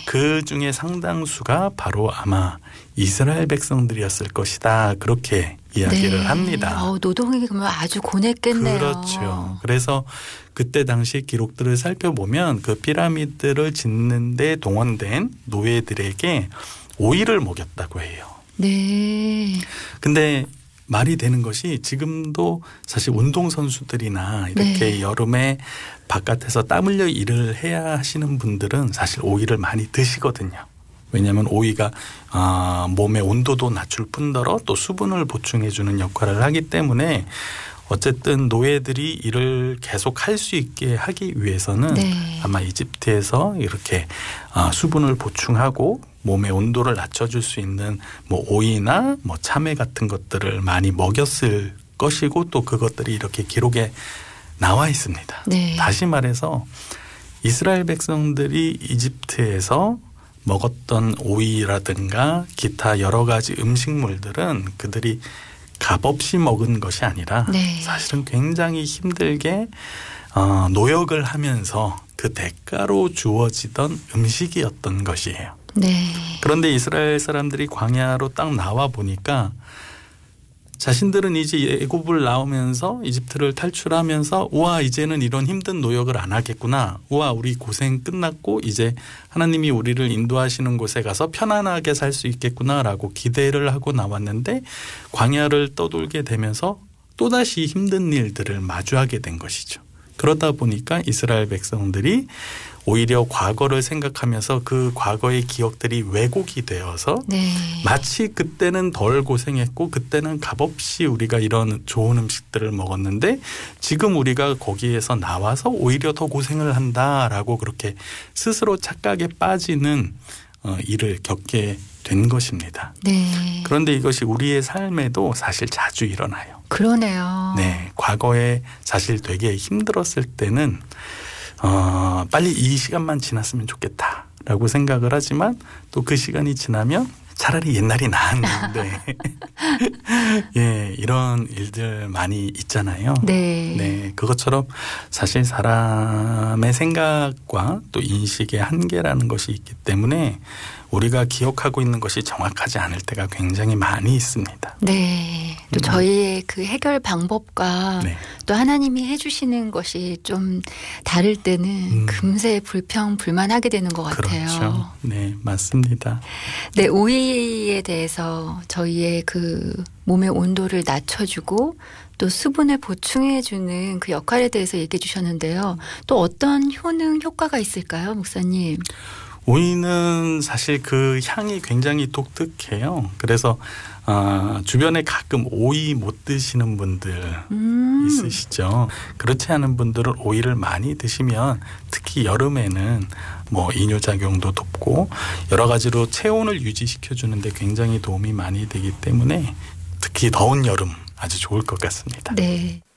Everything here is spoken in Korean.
그 중에 상당수가 바로 아마 이스라엘 백성들이었을 것이다. 그렇게 이야기를 네. 합니다. 노동이 그러면 아주 고냈겠네요. 그렇죠. 그래서 그때 당시 기록들을 살펴보면 그 피라미드를 짓는 데 동원된 노예들에게 오이를 먹였다고 해요. 네. 근데 말이 되는 것이 지금도 사실 운동선수들이나 이렇게 네. 여름에 바깥에서 땀 흘려 일을 해야 하시는 분들은 사실 오이를 많이 드시거든요. 왜냐하면 오이가 몸의 온도도 낮출 뿐더러 또 수분을 보충해 주는 역할을 하기 때문에 어쨌든 노예들이 일을 계속 할 수 있게 하기 위해서는 네. 아마 이집트에서 이렇게 수분을 보충하고 몸의 온도를 낮춰줄 수 있는 뭐 오이나 뭐 참외 같은 것들을 많이 먹였을 것이고 또 그것들이 이렇게 기록에 나와 있습니다. 네. 다시 말해서 이스라엘 백성들이 이집트에서 먹었던 오이라든가 기타 여러 가지 음식물들은 그들이 값없이 먹은 것이 아니라 네. 사실은 굉장히 힘들게 노역을 하면서 그 대가로 주어지던 음식이었던 것이에요. 네. 그런데 이스라엘 사람들이 광야로 딱 나와 보니까 자신들은 이제 애굽을 나오면서 이집트를 탈출하면서 우와 이제는 이런 힘든 노역을 안 하겠구나. 우와 우리 고생 끝났고 이제 하나님이 우리를 인도하시는 곳에 가서 편안하게 살 수 있겠구나라고 기대를 하고 나왔는데 광야를 떠돌게 되면서 또다시 힘든 일들을 마주하게 된 것이죠. 그러다 보니까 이스라엘 백성들이 오히려 과거를 생각하면서 그 과거의 기억들이 왜곡이 되어서 네. 마치 그때는 덜 고생했고 그때는 값없이 우리가 이런 좋은 음식들을 먹었는데 지금 우리가 거기에서 나와서 오히려 더 고생을 한다라고 그렇게 스스로 착각에 빠지는 일을 겪게 된 것입니다. 네. 그런데 이것이 우리의 삶에도 사실 자주 일어나요. 그러네요. 네, 과거에 사실 되게 힘들었을 때는 빨리 이 시간만 지났으면 좋겠다라고 생각을 하지만 또 그 시간이 지나면 차라리 옛날이 나았는데 예, 이런 일들 많이 있잖아요. 네. 네, 그것처럼 사실 사람의 생각과 또 인식의 한계라는 것이 있기 때문에 우리가 기억하고 있는 것이 정확하지 않을 때가 굉장히 많이 있습니다. 네. 또 저희의 그 해결 방법과 네. 또 하나님이 해주시는 것이 좀 다를 때는 금세 불평불만하게 되는 것 같아요. 그렇죠. 네, 맞습니다. 네, 오이에 대해서 저희의 그 몸의 온도를 낮춰주고 또 수분을 보충해주는 그 역할에 대해서 얘기해 주셨는데요. 또 어떤 효과가 있을까요, 목사님? 오이는 사실 그 향이 굉장히 독특해요. 그래서 주변에 가끔 오이 못 드시는 분들 있으시죠. 그렇지 않은 분들은 오이를 많이 드시면 특히 여름에는 뭐 이뇨작용도 돕고 여러 가지로 체온을 유지시켜 주는데 굉장히 도움이 많이 되기 때문에 특히 더운 여름 아주 좋을 것 같습니다. 네.